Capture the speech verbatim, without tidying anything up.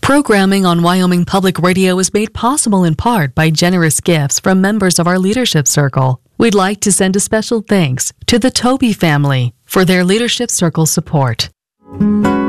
Programming on Wyoming Public Radio is made possible in part by generous gifts from members of our leadership circle. We'd like to send a special thanks to the Toby family for their leadership circle support.